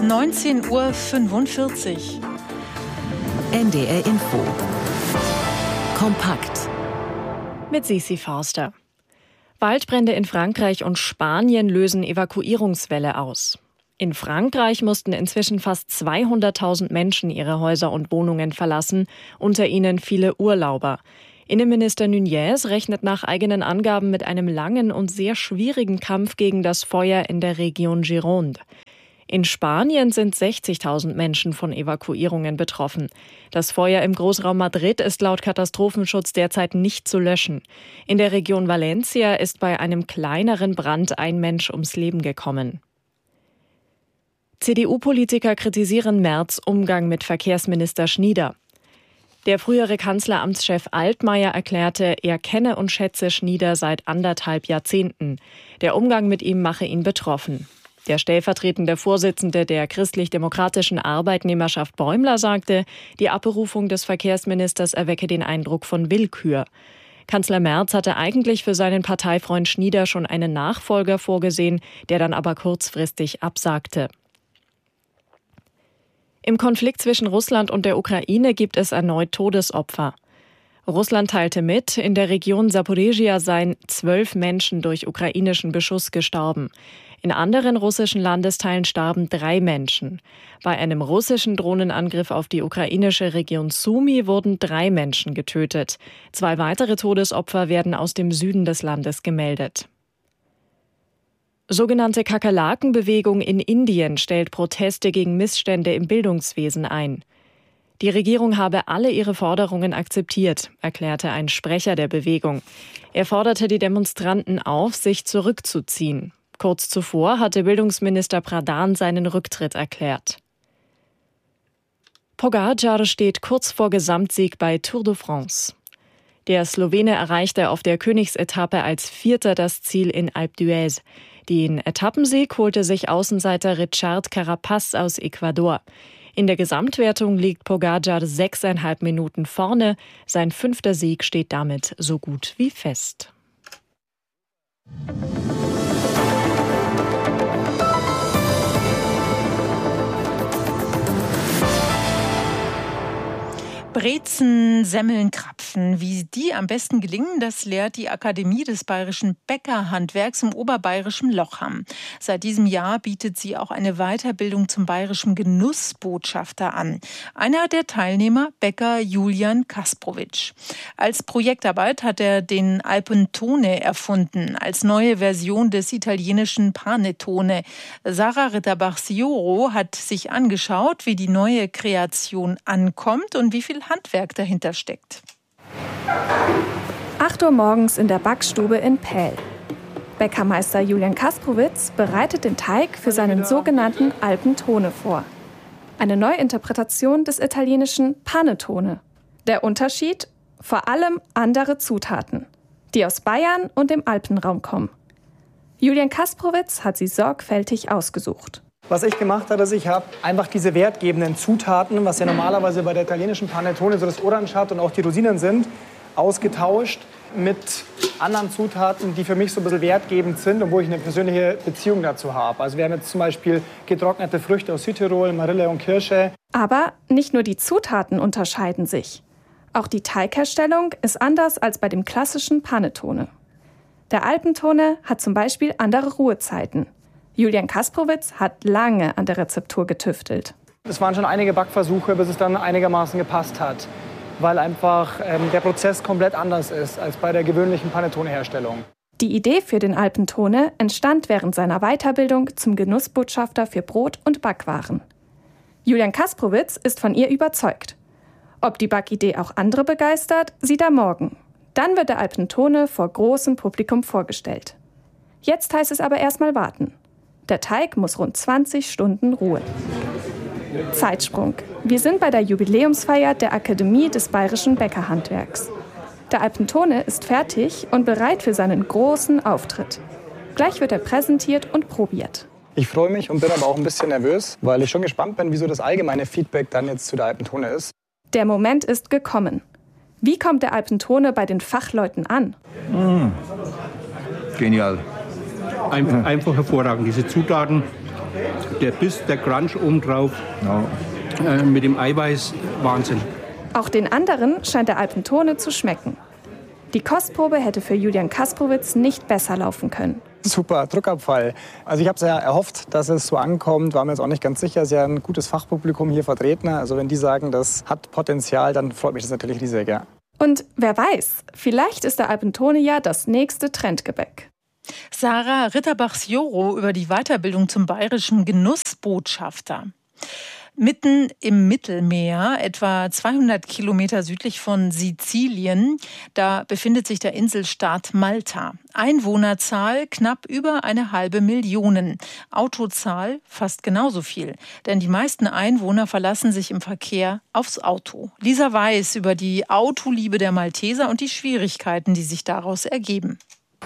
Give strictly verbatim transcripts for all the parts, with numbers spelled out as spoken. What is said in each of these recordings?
neunzehn Uhr fünfundvierzig. N D R Info. Kompakt. Mit Sisi Forster. Waldbrände in Frankreich und Spanien lösen Evakuierungswelle aus. In Frankreich mussten inzwischen fast zweihunderttausend Menschen ihre Häuser und Wohnungen verlassen, unter ihnen viele Urlauber. Innenminister Nunez rechnet nach eigenen Angaben mit einem langen und sehr schwierigen Kampf gegen das Feuer in der Region Gironde. In Spanien sind sechzigtausend Menschen von Evakuierungen betroffen. Das Feuer im Großraum Madrid ist laut Katastrophenschutz derzeit nicht zu löschen. In der Region Valencia ist bei einem kleineren Brand ein Mensch ums Leben gekommen. C D U-Politiker kritisieren Merz' Umgang mit Verkehrsminister Schnieder. Der frühere Kanzleramtschef Altmaier erklärte, er kenne und schätze Schnieder seit anderthalb Jahrzehnten. Der Umgang mit ihm mache ihn betroffen. Der stellvertretende Vorsitzende der christlich-demokratischen Arbeitnehmerschaft Bäumler sagte, die Abberufung des Verkehrsministers erwecke den Eindruck von Willkür. Kanzler Merz hatte eigentlich für seinen Parteifreund Schnieder schon einen Nachfolger vorgesehen, der dann aber kurzfristig absagte. Im Konflikt zwischen Russland und der Ukraine gibt es erneut Todesopfer. Russland teilte mit, in der Region Saporizhia seien zwölf Menschen durch ukrainischen Beschuss gestorben. In anderen russischen Landesteilen starben drei Menschen. Bei einem russischen Drohnenangriff auf die ukrainische Region Sumy wurden drei Menschen getötet. Zwei weitere Todesopfer werden aus dem Süden des Landes gemeldet. Sogenannte Kakerlakenbewegung in Indien stellt Proteste gegen Missstände im Bildungswesen ein. Die Regierung habe alle ihre Forderungen akzeptiert, erklärte ein Sprecher der Bewegung. Er forderte die Demonstranten auf, sich zurückzuziehen. Kurz zuvor hatte Bildungsminister Pradhan seinen Rücktritt erklärt. Pogačar steht kurz vor Gesamtsieg bei Tour de France. Der Slowene erreichte auf der Königsetappe als Vierter das Ziel in Alpe d'Huez. Den Etappensieg holte sich Außenseiter Richard Carapaz aus Ecuador. In der Gesamtwertung liegt Pogačar sechseinhalb Minuten vorne. Sein fünfter Sieg steht damit so gut wie fest. Brezen, Semmeln, Krapfen. Wie die am besten gelingen, das lehrt die Akademie des Bayerischen Bäckerhandwerks im oberbayerischen Lochham. Seit diesem Jahr bietet sie auch eine Weiterbildung zum bayerischen Genussbotschafter an. Einer der Teilnehmer, Bäcker Julian Kasprowitsch. Als Projektarbeit hat er den Alpentone erfunden, als neue Version des italienischen Panettone. Sarah Ritterbach-Sioro hat sich angeschaut, wie die neue Kreation ankommt und wie viel Handwerk dahinter steckt. acht Uhr morgens in der Backstube in Pähl. Bäckermeister Julian Kasprowitsch bereitet den Teig für seinen sogenannten Alpentone vor. Eine Neuinterpretation des italienischen Panettone. Der Unterschied? Vor allem andere Zutaten, die aus Bayern und dem Alpenraum kommen. Julian Kasprowitsch hat sie sorgfältig ausgesucht. Was ich gemacht habe, ist, ich habe einfach diese wertgebenden Zutaten, was ja normalerweise bei der italienischen Panettone so das Orange hat und auch die Rosinen sind, ausgetauscht mit anderen Zutaten, die für mich so ein bisschen wertgebend sind und wo ich eine persönliche Beziehung dazu habe. Also wir haben jetzt zum Beispiel getrocknete Früchte aus Südtirol, Marille und Kirsche. Aber nicht nur die Zutaten unterscheiden sich. Auch die Teigherstellung ist anders als bei dem klassischen Panettone. Der Alpentone hat zum Beispiel andere Ruhezeiten. Julian Kasprowitsch hat lange an der Rezeptur getüftelt. Es waren schon einige Backversuche, bis es dann einigermaßen gepasst hat, weil einfach ähm, der Prozess komplett anders ist als bei der gewöhnlichen Panettone-Herstellung. Die Idee für den Alpentone entstand während seiner Weiterbildung zum Genussbotschafter für Brot- und Backwaren. Julian Kasprowitsch ist von ihr überzeugt. Ob die Backidee auch andere begeistert, sieht er morgen. Dann wird der Alpentone vor großem Publikum vorgestellt. Jetzt heißt es aber erstmal warten. Der Teig muss rund zwanzig Stunden ruhen. Zeitsprung. Wir sind bei der Jubiläumsfeier der Akademie des Bayerischen Bäckerhandwerks. Der Alpentone ist fertig und bereit für seinen großen Auftritt. Gleich wird er präsentiert und probiert. Ich freue mich und bin aber auch ein bisschen nervös, weil ich schon gespannt bin, wieso das allgemeine Feedback dann jetzt zu der Alpentone ist. Der Moment ist gekommen. Wie kommt der Alpentone bei den Fachleuten an? Mmh. Genial. Einfach, einfach hervorragend. Diese Zutaten der Biss, der Crunch obendrauf, ja. äh, mit dem Eiweiß, Wahnsinn. Auch den anderen scheint der Alpentone zu schmecken. Die Kostprobe hätte für Julian Kasprowitz nicht besser laufen können. Super Druckabfall. Also ich habe sehr erhofft, dass es so ankommt. War mir jetzt auch nicht ganz sicher. Sie haben ein gutes Fachpublikum hier vertreten. Also wenn die sagen, das hat Potenzial, dann freut mich das natürlich riesig. Ja. Und wer weiß, vielleicht ist der Alpentone ja das nächste Trendgebäck. Sarah Ritterbach-Sjoro über die Weiterbildung zum bayerischen Genussbotschafter. Mitten im Mittelmeer, etwa zweihundert Kilometer südlich von Sizilien, da befindet sich der Inselstaat Malta. Einwohnerzahl knapp über eine halbe Million. Autozahl fast genauso viel. Denn die meisten Einwohner verlassen sich im Verkehr aufs Auto. Lisa Weiß über die Autoliebe der Malteser und die Schwierigkeiten, die sich daraus ergeben.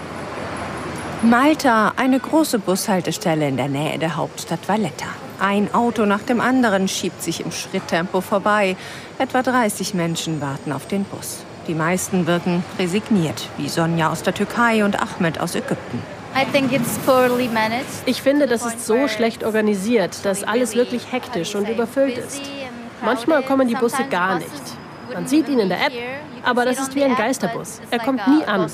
Malta, eine große Bushaltestelle in der Nähe der Hauptstadt Valletta. Ein Auto nach dem anderen schiebt sich im Schritttempo vorbei. Etwa dreißig Menschen warten auf den Bus. Die meisten wirken resigniert, wie Sonja aus der Türkei und Ahmed aus Ägypten. Ich finde, das ist so schlecht organisiert, dass alles wirklich hektisch und überfüllt ist. Manchmal kommen die Busse gar nicht. Man sieht ihn in der App, aber das ist wie ein Geisterbus. Er kommt nie an.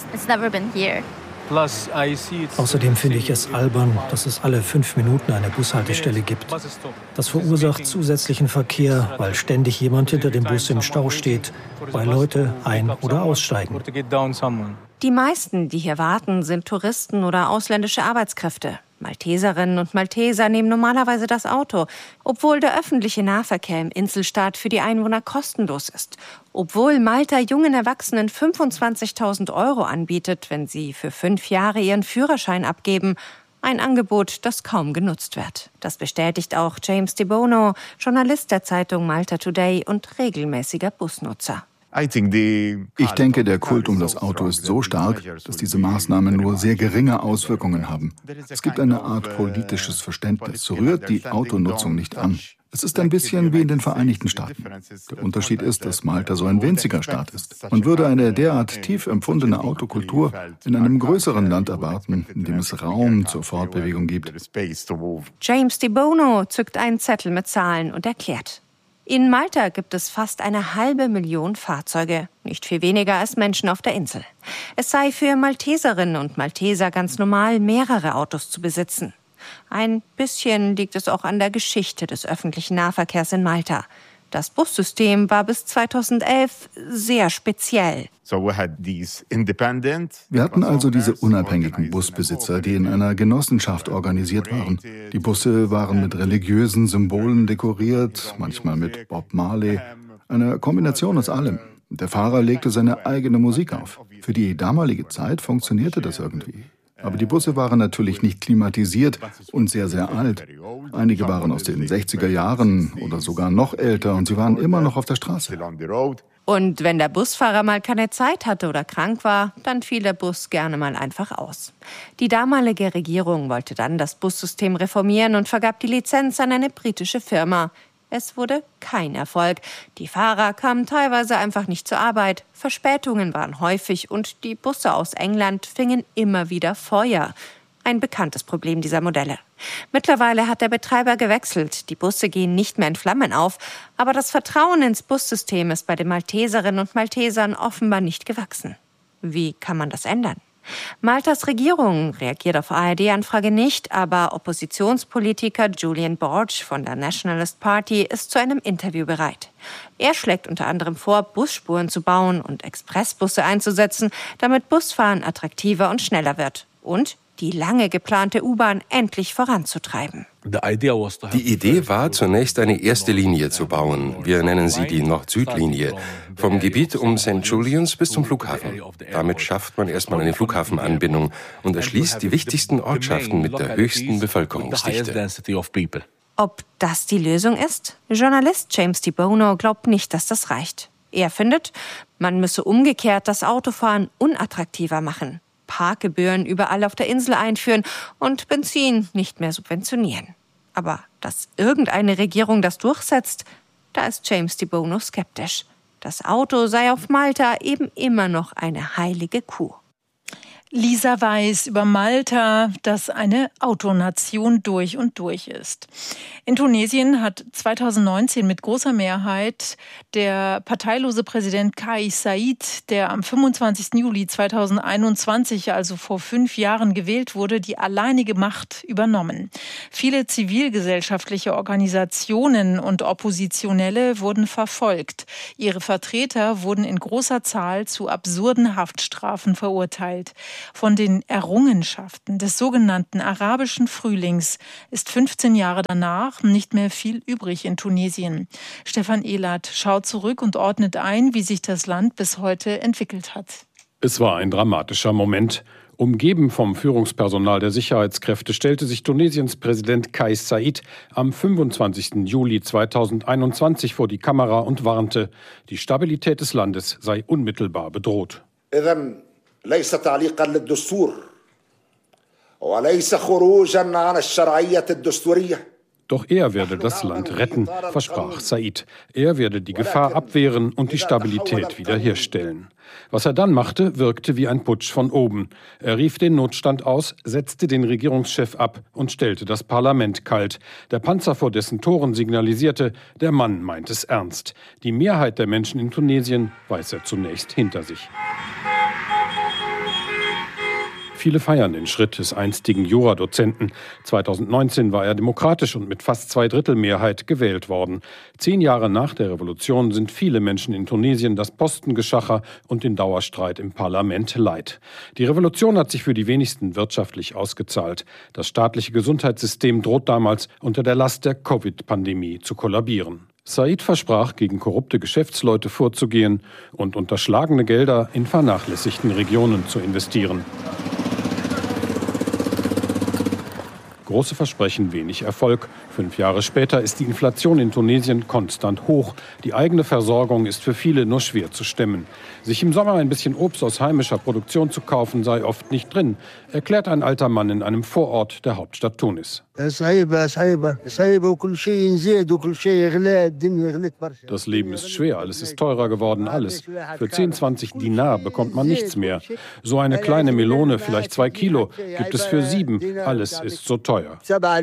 Außerdem finde ich es albern, dass es alle fünf Minuten eine Bushaltestelle gibt. Das verursacht zusätzlichen Verkehr, weil ständig jemand hinter dem Bus im Stau steht, weil Leute ein- oder aussteigen. Die meisten, die hier warten, sind Touristen oder ausländische Arbeitskräfte. Malteserinnen und Malteser nehmen normalerweise das Auto, obwohl der öffentliche Nahverkehr im Inselstaat für die Einwohner kostenlos ist. Obwohl Malta jungen Erwachsenen fünfundzwanzigtausend Euro anbietet, wenn sie für fünf Jahre ihren Führerschein abgeben. Ein Angebot, das kaum genutzt wird. Das bestätigt auch James De Bono, Journalist der Zeitung Malta Today und regelmäßiger Busnutzer. Ich denke, der Kult um das Auto ist so stark, dass diese Maßnahmen nur sehr geringe Auswirkungen haben. Es gibt eine Art politisches Verständnis, rührt die Autonutzung nicht an. Es ist ein bisschen wie in den Vereinigten Staaten. Der Unterschied ist, dass Malta so ein winziger Staat ist. Man würde eine derart tief empfundene Autokultur in einem größeren Land erwarten, in dem es Raum zur Fortbewegung gibt. James De Bono zückt einen Zettel mit Zahlen und erklärt: In Malta gibt es fast eine halbe Million Fahrzeuge, nicht viel weniger als Menschen auf der Insel. Es sei für Malteserinnen und Malteser ganz normal, mehrere Autos zu besitzen. Ein bisschen liegt es auch an der Geschichte des öffentlichen Nahverkehrs in Malta. Das Bussystem war bis zweitausendelf sehr speziell. Wir hatten also diese unabhängigen Busbesitzer, die in einer Genossenschaft organisiert waren. Die Busse waren mit religiösen Symbolen dekoriert, manchmal mit Bob Marley. Eine Kombination aus allem. Der Fahrer legte seine eigene Musik auf. Für die damalige Zeit funktionierte das irgendwie. Aber die Busse waren natürlich nicht klimatisiert und sehr, sehr alt. Einige waren aus den sechziger Jahren oder sogar noch älter und sie waren immer noch auf der Straße. Und wenn der Busfahrer mal keine Zeit hatte oder krank war, dann fiel der Bus gerne mal einfach aus. Die damalige Regierung wollte dann das Bussystem reformieren und vergab die Lizenz an eine britische Firma. Es wurde kein Erfolg. Die Fahrer kamen teilweise einfach nicht zur Arbeit. Verspätungen waren häufig und die Busse aus England fingen immer wieder Feuer. Ein bekanntes Problem dieser Modelle. Mittlerweile hat der Betreiber gewechselt. Die Busse gehen nicht mehr in Flammen auf. Aber das Vertrauen ins Bussystem ist bei den Malteserinnen und Maltesern offenbar nicht gewachsen. Wie kann man das ändern? Maltas Regierung reagiert auf A R D-Anfrage nicht, aber Oppositionspolitiker Julian Borge von der Nationalist Party ist zu einem Interview bereit. Er schlägt unter anderem vor, Busspuren zu bauen und Expressbusse einzusetzen, damit Busfahren attraktiver und schneller wird und die lange geplante U-Bahn endlich voranzutreiben. Die Idee war, zunächst eine erste Linie zu bauen. Wir nennen sie die Nord-Süd-Linie. Vom Gebiet um Sankt Julians bis zum Flughafen. Damit schafft man erstmal eine Flughafenanbindung und erschließt die wichtigsten Ortschaften mit der höchsten Bevölkerungsdichte. Ob das die Lösung ist? Journalist James De Bono glaubt nicht, dass das reicht. Er findet, man müsse umgekehrt das Autofahren unattraktiver machen. Parkgebühren überall auf der Insel einführen und Benzin nicht mehr subventionieren. Aber dass irgendeine Regierung das durchsetzt, da ist James De Bono skeptisch. Das Auto sei auf Malta eben immer noch eine heilige Kuh. Lisa Weiß über Malta, das eine Autonation durch und durch ist. In Tunesien hat zweitausendneunzehn mit großer Mehrheit der parteilose Präsident Kais Saied, der am fünfundzwanzigsten Juli zweitausendeinundzwanzig, also vor fünf Jahren gewählt wurde, die alleinige Macht übernommen. Viele zivilgesellschaftliche Organisationen und Oppositionelle wurden verfolgt. Ihre Vertreter wurden in großer Zahl zu absurden Haftstrafen verurteilt. Von den Errungenschaften des sogenannten arabischen Frühlings ist fünfzehn Jahre danach nicht mehr viel übrig in Tunesien. Stefan Ehlert schaut zurück und ordnet ein, wie sich das Land bis heute entwickelt hat. Es war ein dramatischer Moment. Umgeben vom Führungspersonal der Sicherheitskräfte stellte sich Tunesiens Präsident Kais Saied am fünfundzwanzigsten Juli zweitausendeinundzwanzig vor die Kamera und warnte, die Stabilität des Landes sei unmittelbar bedroht. ليس تعليقا للدستور وليس خروجا عن الشرعية الدستورية. Doch er werde das Land retten, versprach Saied. Er werde die Gefahr abwehren und die Stabilität wiederherstellen. Was er dann machte, wirkte wie ein Putsch von oben. Er rief den Notstand aus, setzte den Regierungschef ab und stellte das Parlament kalt. Der Panzer vor dessen Toren signalisierte, der Mann meint es ernst. Die Mehrheit der Menschen in Tunesien weiß er zunächst hinter sich. Viele feiern den Schritt des einstigen Juradozenten. zweitausendneunzehn war er demokratisch und mit fast Zweidrittelmehrheit gewählt worden. Zehn Jahre nach der Revolution sind viele Menschen in Tunesien das Postengeschacher und den Dauerstreit im Parlament leid. Die Revolution hat sich für die wenigsten wirtschaftlich ausgezahlt. Das staatliche Gesundheitssystem droht damals unter der Last der Covid-Pandemie zu kollabieren. Saied versprach, gegen korrupte Geschäftsleute vorzugehen und unterschlagene Gelder in vernachlässigten Regionen zu investieren. Große Versprechen, wenig Erfolg. Fünf Jahre später ist die Inflation in Tunesien konstant hoch. Die eigene Versorgung ist für viele nur schwer zu stemmen. Sich im Sommer ein bisschen Obst aus heimischer Produktion zu kaufen, sei oft nicht drin, erklärt ein alter Mann in einem Vorort der Hauptstadt Tunis. Das Leben ist schwer, alles ist teurer geworden, alles. Für zehn, zwanzig Dinar bekommt man nichts mehr. So eine kleine Melone, vielleicht zwei Kilo, gibt es für sieben. Alles ist so teuer.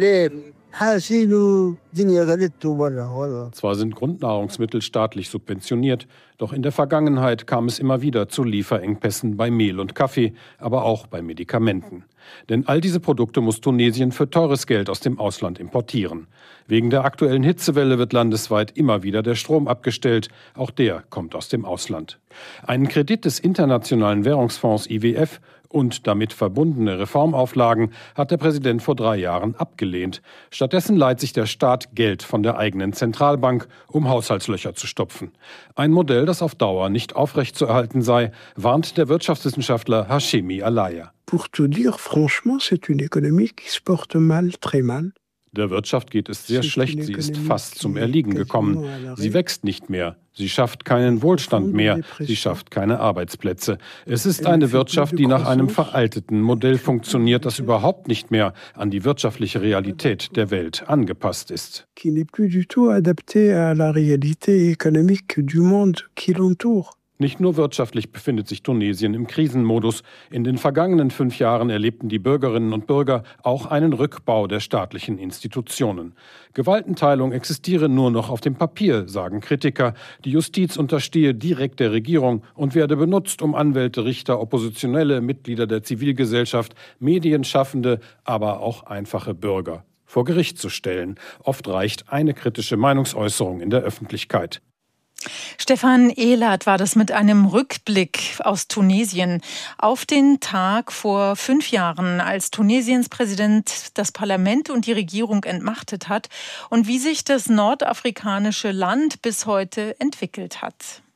Zwar sind Grundnahrungsmittel staatlich subventioniert, doch in der Vergangenheit kam es immer wieder zu Lieferengpässen bei Mehl und Kaffee, aber auch bei Medikamenten. Denn all diese Produkte muss Tunesien für teures Geld aus dem Ausland importieren. Wegen der aktuellen Hitzewelle wird landesweit immer wieder der Strom abgestellt, auch der kommt aus dem Ausland. Einen Kredit des Internationalen Währungsfonds I W F und damit verbundene Reformauflagen hat der Präsident vor drei Jahren abgelehnt. Stattdessen leiht sich der Staat Geld von der eigenen Zentralbank, um Haushaltslöcher zu stopfen. Ein Modell, das auf Dauer nicht aufrechtzuerhalten sei, warnt der Wirtschaftswissenschaftler Hashemi Alaya. Pour tout dire, franchement, c'est une économie qui se porte mal, très mal. Der Wirtschaft geht es sehr schlecht, sie ist fast zum Erliegen gekommen. Sie wächst nicht mehr, sie schafft keinen Wohlstand mehr, sie schafft keine Arbeitsplätze. Es ist eine Wirtschaft, die nach einem veralteten Modell funktioniert, das überhaupt nicht mehr an die wirtschaftliche Realität der Welt angepasst ist. Qui n'est plus du tout adapté à la réalité économique du monde qui l'entoure. Nicht nur wirtschaftlich befindet sich Tunesien im Krisenmodus. In den vergangenen fünf Jahren erlebten die Bürgerinnen und Bürger auch einen Rückbau der staatlichen Institutionen. Gewaltenteilung existiere nur noch auf dem Papier, sagen Kritiker. Die Justiz unterstehe direkt der Regierung und werde benutzt, um Anwälte, Richter, Oppositionelle, Mitglieder der Zivilgesellschaft, Medienschaffende, aber auch einfache Bürger vor Gericht zu stellen. Oft reicht eine kritische Meinungsäußerung in der Öffentlichkeit. Stefan Ehlert war das mit einem Rückblick aus Tunesien auf den Tag vor fünf Jahren, als Tunesiens Präsident das Parlament und die Regierung entmachtet hat und wie sich das nordafrikanische Land bis heute entwickelt hat.